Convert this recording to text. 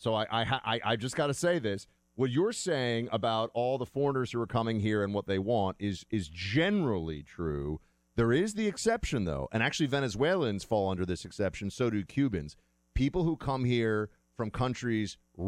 So I just got to say this. What you're saying about all the foreigners who are coming here and what they want is generally true. There is the exception, though, and actually Venezuelans fall under this exception. So do Cubans. People who come here from countries